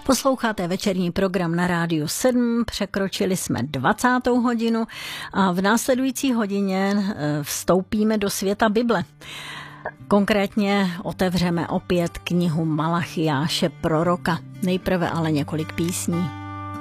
Posloucháte večerní program na Rádiu 7, překročili jsme 20. hodinu a v následující hodině vstoupíme do světa Bible. Konkrétně otevřeme opět knihu Malachiáše proroka. Nejprve ale několik písní.